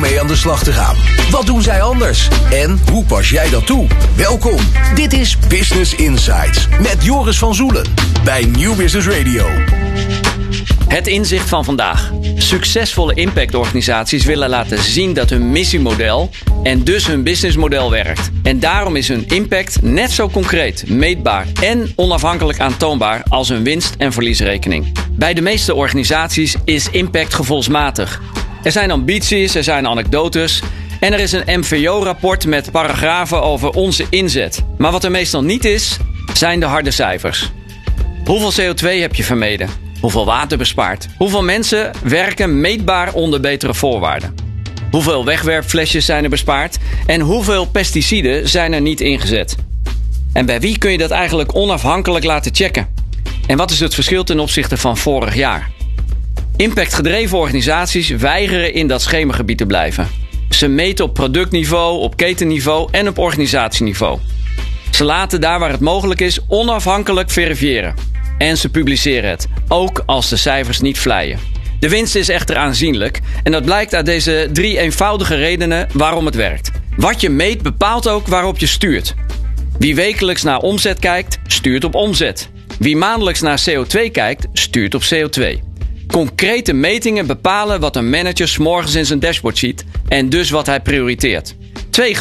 mee aan de slag te gaan. Wat doen zij anders? En hoe pas jij dat toe? Welkom, dit is Business Insights met Joris van Zoelen bij Nieuw Business Radio. Het inzicht van vandaag. Succesvolle impactorganisaties willen laten zien dat hun missiemodel en dus hun businessmodel werkt. En daarom is hun impact net zo concreet, meetbaar en onafhankelijk aantoonbaar als hun winst- en verliesrekening. Bij de meeste organisaties is impact gevoelsmatig. Er zijn ambities, er zijn anekdotes en er is een MVO-rapport met paragrafen over onze inzet. Maar wat er meestal niet is, zijn de harde cijfers. Hoeveel CO2 heb je vermeden? Hoeveel water bespaard? Hoeveel mensen werken meetbaar onder betere voorwaarden? Hoeveel wegwerpflesjes zijn er bespaard? En hoeveel pesticiden zijn er niet ingezet? En bij wie kun je dat eigenlijk onafhankelijk laten checken? En wat is het verschil ten opzichte van vorig jaar? Impactgedreven organisaties weigeren in dat schemergebied te blijven. Ze meten op productniveau, op ketenniveau en op organisatieniveau. Ze laten daar waar het mogelijk is onafhankelijk verifiëren. En ze publiceren het, ook als de cijfers niet vleien. De winst is echter aanzienlijk en dat blijkt uit deze 3 eenvoudige redenen waarom het werkt. Wat je meet bepaalt ook waarop je stuurt. Wie wekelijks naar omzet kijkt, stuurt op omzet. Wie maandelijks naar CO2 kijkt, stuurt op CO2. Concrete metingen bepalen wat een manager 's morgens in zijn dashboard ziet en dus wat hij prioriteert. 2.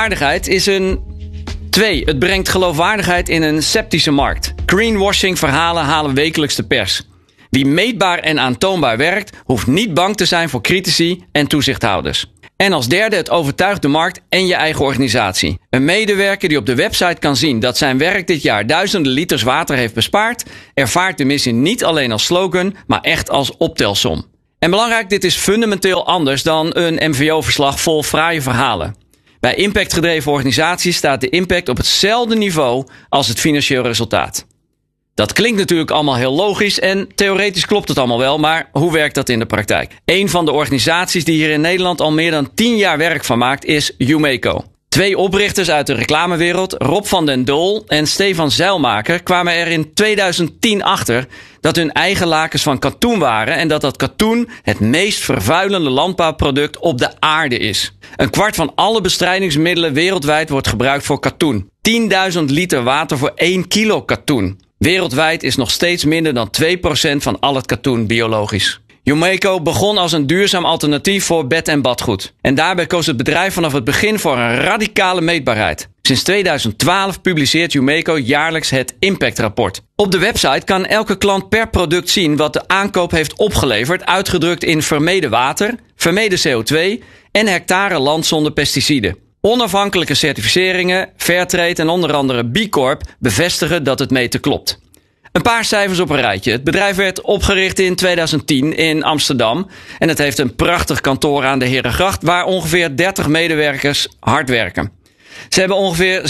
Het brengt geloofwaardigheid in een sceptische markt. Greenwashing verhalen halen wekelijks de pers. Wie meetbaar en aantoonbaar werkt, hoeft niet bang te zijn voor critici en toezichthouders. En als derde, het overtuigt de markt en je eigen organisatie. Een medewerker die op de website kan zien dat zijn werk dit jaar duizenden liters water heeft bespaard, ervaart de missie niet alleen als slogan, maar echt als optelsom. En belangrijk, dit is fundamenteel anders dan een MVO-verslag vol fraaie verhalen. Bij impactgedreven organisaties staat de impact op hetzelfde niveau als het financieel resultaat. Dat klinkt natuurlijk allemaal heel logisch en theoretisch klopt het allemaal wel, maar hoe werkt dat in de praktijk? Een van de organisaties die hier in Nederland al meer dan 10 jaar werk van maakt is Umeco. 2 oprichters uit de reclamewereld, Rob van den Doel en Stefan Zijlmaker, kwamen er in 2010 achter dat hun eigen lakens van katoen waren en dat katoen het meest vervuilende landbouwproduct op de aarde is. 1/4 van alle bestrijdingsmiddelen wereldwijd wordt gebruikt voor katoen. 10.000 liter water voor 1 kilo katoen. Wereldwijd is nog steeds minder dan 2% van al het katoen biologisch. Umeco begon als een duurzaam alternatief voor bed- en badgoed. En daarbij koos het bedrijf vanaf het begin voor een radicale meetbaarheid. Sinds 2012 publiceert Umeco jaarlijks het impactrapport. Op de website kan elke klant per product zien wat de aankoop heeft opgeleverd, uitgedrukt in vermeden water, vermeden CO2 en hectare land zonder pesticiden. Onafhankelijke certificeringen, Fairtrade en onder andere B Corp bevestigen dat het meten klopt. Een paar cijfers op een rijtje. Het bedrijf werd opgericht in 2010 in Amsterdam en het heeft een prachtig kantoor aan de Herengracht waar ongeveer 30 medewerkers hard werken. Ze hebben ongeveer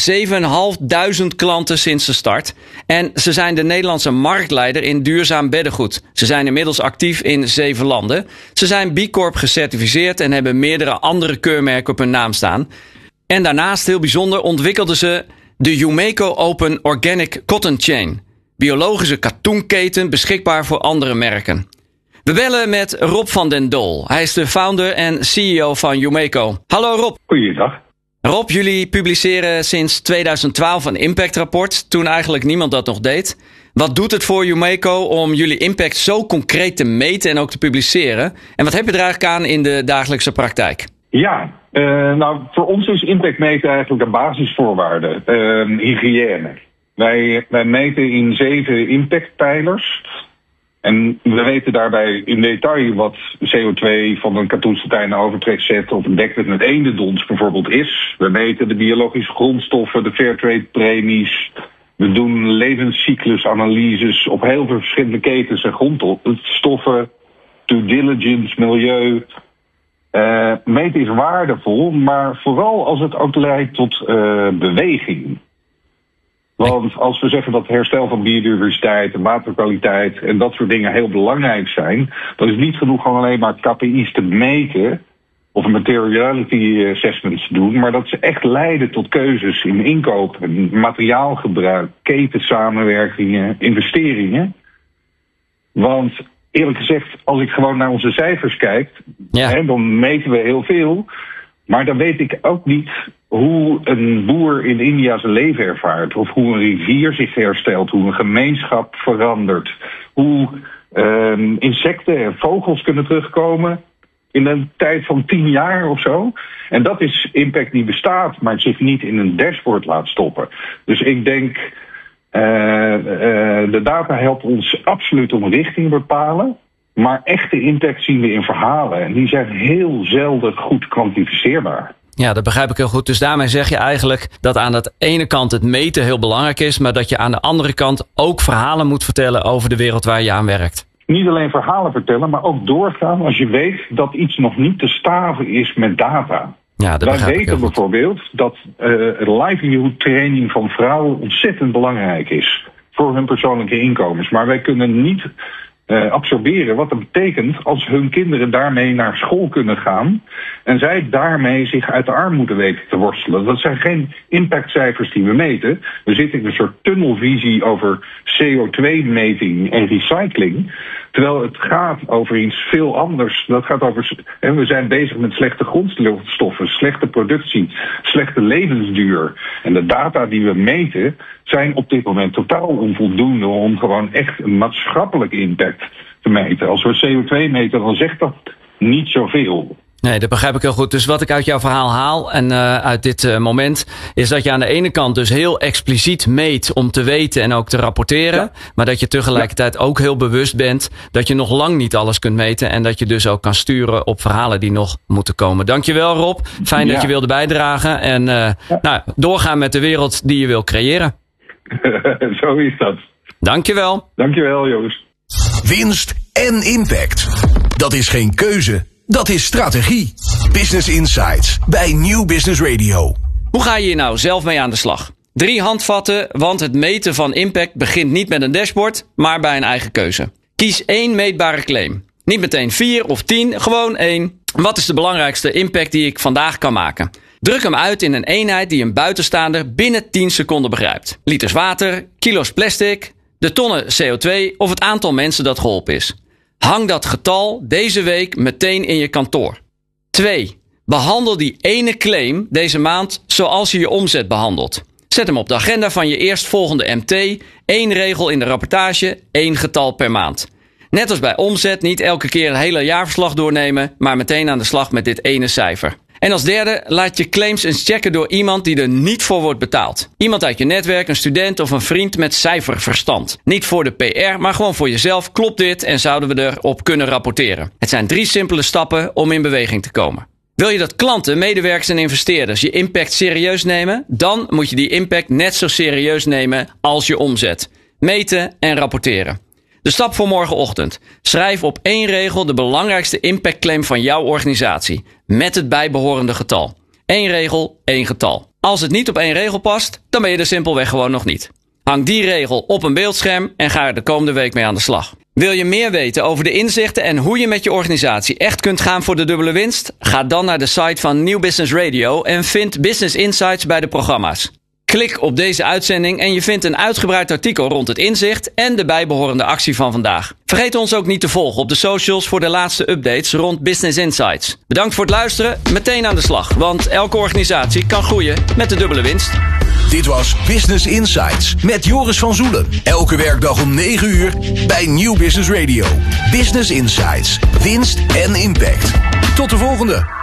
7.500 klanten sinds de start en ze zijn de Nederlandse marktleider in duurzaam beddengoed. Ze zijn inmiddels actief in 7 landen. Ze zijn B Corp gecertificeerd en hebben meerdere andere keurmerken op hun naam staan. En daarnaast, heel bijzonder, ontwikkelden ze de Umeco Open Organic Cotton Chain. Biologische katoenketen beschikbaar voor andere merken. We bellen met Rob van den Doel. Hij is de founder en CEO van Umeco. Hallo Rob. Goeiedag. Rob, jullie publiceren sinds 2012 een impactrapport, toen eigenlijk niemand dat nog deed. Wat doet het voor Umeco om jullie impact zo concreet te meten en ook te publiceren? En wat heb je er eigenlijk aan in de dagelijkse praktijk? Ja, voor ons is impact meten eigenlijk een basisvoorwaarde. Hygiëne. Wij meten in 7 impactpijlers. En we weten daarbij in detail wat CO2 van een katoensatijn overtrekzet of een dekbed met eendendons bijvoorbeeld is. We meten de biologische grondstoffen, de Fairtrade premies. We doen levenscyclusanalyses op heel veel verschillende ketens en grondstoffen, due diligence, milieu. Meten is waardevol, maar vooral als het ook leidt tot beweging. Want als we zeggen dat het herstel van biodiversiteit en waterkwaliteit en dat soort dingen heel belangrijk zijn, dan is het niet genoeg om alleen maar KPI's te meten of een materiality assessment te doen, maar dat ze echt leiden tot keuzes in inkoop en materiaalgebruik, ketensamenwerkingen, investeringen. Want eerlijk gezegd, als ik gewoon naar onze cijfers kijk, Ja. dan meten we heel veel. Maar dan weet ik ook niet hoe een boer in India zijn leven ervaart. Of hoe een rivier zich herstelt, hoe een gemeenschap verandert. Hoe insecten en vogels kunnen terugkomen in een tijd van 10 jaar of zo. En dat is impact die bestaat, maar zich niet in een dashboard laat stoppen. Dus ik denk, de data helpt ons absoluut om richting te bepalen. Maar echte impact zien we in verhalen. En die zijn heel zelden goed kwantificeerbaar. Ja, dat begrijp ik heel goed. Dus daarmee zeg je eigenlijk dat aan de ene kant het meten heel belangrijk is, maar dat je aan de andere kant ook verhalen moet vertellen over de wereld waar je aan werkt. Niet alleen verhalen vertellen, maar ook doorgaan als je weet dat iets nog niet te staven is met data. Ja, dat Wij weten heel goed. bijvoorbeeld dat livelihood training van vrouwen ontzettend belangrijk is voor hun persoonlijke inkomens. Maar wij kunnen niet absorberen wat dat betekent als hun kinderen daarmee naar school kunnen gaan en zij daarmee zich uit de armoede weten te worstelen. Dat zijn geen impactcijfers die we meten. We zitten in een soort tunnelvisie over CO2-meting en recycling, terwijl het gaat over iets veel anders. Dat gaat over, we zijn bezig met slechte grondstoffen, slechte productie, slechte levensduur. En de data die we meten zijn op dit moment totaal onvoldoende om gewoon echt een maatschappelijke impact te meten. Als we CO2 meten, dan zegt dat niet zoveel. Nee, dat begrijp ik heel goed. Dus wat ik uit jouw verhaal haal en uit dit moment is dat je aan de ene kant dus heel expliciet meet om te weten en ook te rapporteren. Ja. Maar dat je tegelijkertijd ook heel bewust bent dat je nog lang niet alles kunt meten. En dat je dus ook kan sturen op verhalen die nog moeten komen. Dankjewel Rob. Fijn dat je wilde bijdragen. En doorgaan met de wereld die je wil creëren. Zo is dat. Dankjewel. Dankjewel Joost. Winst en impact. Dat is geen keuze. Dat is strategie. Business Insights bij Nieuw Business Radio. Hoe ga je hier nou zelf mee aan de slag? 3 handvatten, want het meten van impact begint niet met een dashboard, maar bij een eigen keuze. Kies 1 meetbare claim. Niet meteen 4 of 10, gewoon 1. Wat is de belangrijkste impact die ik vandaag kan maken? Druk hem uit in een eenheid die een buitenstaander binnen 10 seconden begrijpt. Liters water, kilo's plastic, de tonnen CO2 of het aantal mensen dat geholpen is. Hang dat getal deze week meteen in je kantoor. 2. Behandel die ene claim deze maand zoals je je omzet behandelt. Zet hem op de agenda van je eerstvolgende MT. 1 regel in de rapportage, 1 getal per maand. Net als bij omzet niet elke keer een hele jaarverslag doornemen, maar meteen aan de slag met dit ene cijfer. En als derde, laat je claims eens checken door iemand die er niet voor wordt betaald. Iemand uit je netwerk, een student of een vriend met cijferverstand. Niet voor de PR, maar gewoon voor jezelf. Klopt dit en zouden we erop kunnen rapporteren? Het zijn 3 simpele stappen om in beweging te komen. Wil je dat klanten, medewerkers en investeerders je impact serieus nemen? Dan moet je die impact net zo serieus nemen als je omzet. Meten en rapporteren. De stap voor morgenochtend. Schrijf op 1 regel de belangrijkste impactclaim van jouw organisatie. Met het bijbehorende getal. 1 regel, 1 getal. Als het niet op 1 regel past, dan ben je er simpelweg gewoon nog niet. Hang die regel op een beeldscherm en ga er de komende week mee aan de slag. Wil je meer weten over de inzichten en hoe je met je organisatie echt kunt gaan voor de dubbele winst? Ga dan naar de site van Nieuw Business Radio en vind Business Insights bij de programma's. Klik op deze uitzending en je vindt een uitgebreid artikel rond het inzicht en de bijbehorende actie van vandaag. Vergeet ons ook niet te volgen op de socials voor de laatste updates rond Business Insights. Bedankt voor het luisteren, meteen aan de slag, want elke organisatie kan groeien met de dubbele winst. Dit was Business Insights met Joris van Zoelen. Elke werkdag om 9 uur bij Nieuw Business Radio. Business Insights, winst en impact. Tot de volgende.